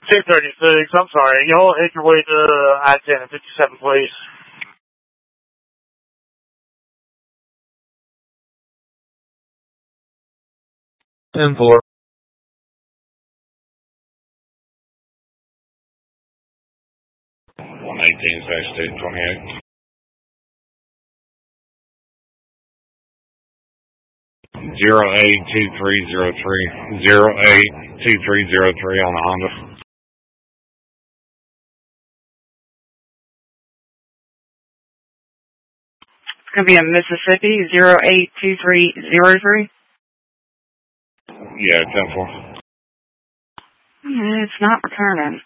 236, I'm sorry. Y'all hit your way to I-10 at 57, please. 10-4. 118/28. 082303. 082303 on the Honda. It's going to be in Mississippi, 082303. Yeah, 10-4. It's not returning.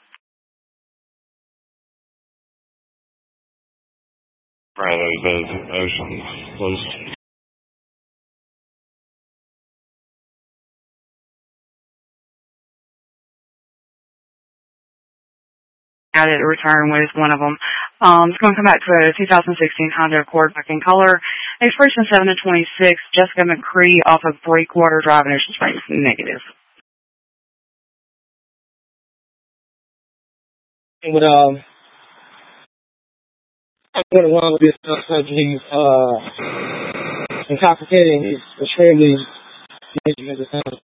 Right, those oceans close. Got it, return was one of them. It's going to come back to a 2016 Honda Accord back in color. Expiration 7/26. Jessica McCree off of Breakwater Drive, initial rates negative. But I'm going along with this he's intoxicating. He's extremely dangerous at the time.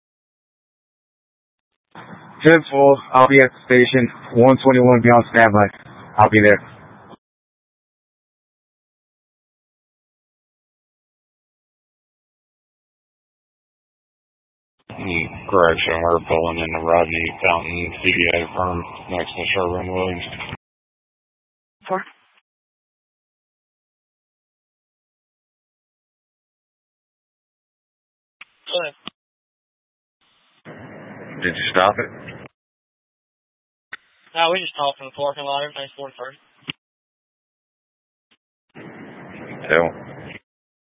10-4. I'll be at the station. 121, be on standby. I'll be there. Correction, we're pulling in the Rodney Fountain CDA firm next to Sherwin-Williams. 4. Did you stop it? No, we just talked in the parking lot. Everything's 43. Tell.